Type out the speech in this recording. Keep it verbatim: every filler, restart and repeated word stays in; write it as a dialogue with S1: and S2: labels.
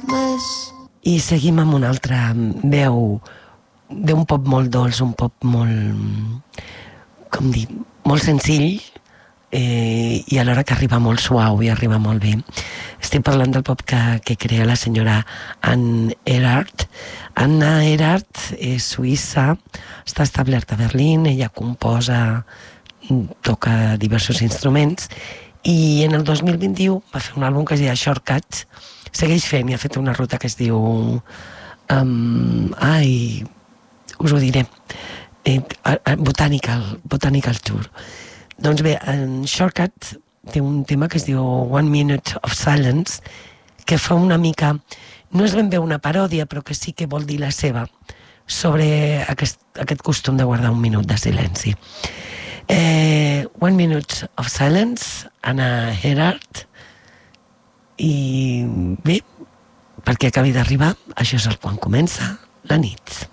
S1: més.
S2: I seguim amb una altra veu d'un pop molt dolç, un pop molt, com dir, molt senzill, eh, i alhora que arriba molt suau i arriba molt bé. Estic parlant del pop que, que crea la senyora Anne Erhardt. Anna Erhardt és suïssa, està establerta a Berlín, ella composa, toca diversos instruments, i en el dos mil vint-i-u va fer un àlbum que es deia Shortcuts. Segueix fent i ha fet una ruta que es diu um, ai, us ho diré, eh, Botanical, Botanical Tour. Doncs bé, en Shortcut té un tema que es diu One Minute of Silence, que fa una mica, no és ben bé una paròdia, però que sí que vol dir la seva, sobre aquest, aquest costum de guardar un minut de silenci. Eh, One Minute of Silence, Anna Erhardt, i bé, perquè acabi d'arribar, això és el quan comença la nit.